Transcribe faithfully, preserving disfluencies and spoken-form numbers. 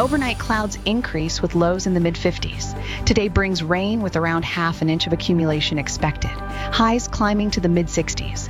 Overnight clouds increase with lows in the mid fifties. Today brings rain with around half an inch of accumulation expected. Highs climbing to the mid sixties.